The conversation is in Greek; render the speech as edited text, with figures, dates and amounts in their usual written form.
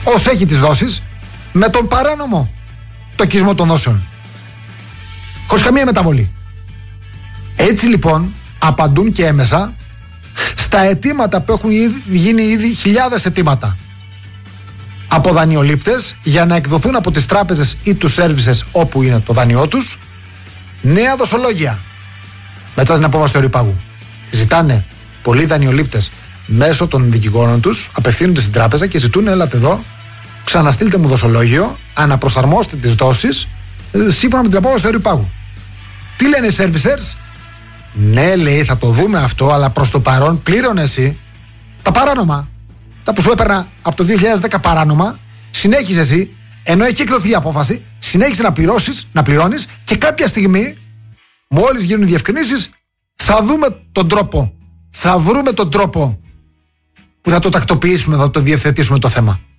όσο έχει τις δόσεις, με τον παράνομο τοκισμό των δόσεων. Χωρίς καμία μεταβολή. Έτσι λοιπόν απαντούν και έμεσα στα αιτήματα που έχουν γίνει ήδη χιλιάδες αιτήματα από δανειολήπτες για να εκδοθούν από τις τράπεζες ή τους σέρβισες όπου είναι το δάνειό τους νέα δοσολόγια μετά την απόβαση του ορυπάγου. Ζητάνε πολλοί δανειολήπτες μέσω των δικηγόρων τους, απευθύνονται στην τράπεζα και ζητούν: έλατε εδώ, ξαναστείλτε μου δοσολόγιο, αναπροσαρμόστε τις δόσεις σύμφωνα με την απόβαση του ορυπάγου. Τι λένε οι servicers? Ναι, λέει, θα το δούμε αυτό, αλλά προς το παρόν πλήρωνε εσύ τα παράνομα. Τα που σου έπαιρνα από το 2010 παράνομα, συνέχισε εσύ, ενώ έχει εκδοθεί η απόφαση, συνέχισε να πληρώνεις και κάποια στιγμή, μόλις γίνουν οι διευκρινήσεις, θα δούμε τον τρόπο. Θα βρούμε τον τρόπο που θα το τακτοποιήσουμε, θα το διευθετήσουμε το θέμα.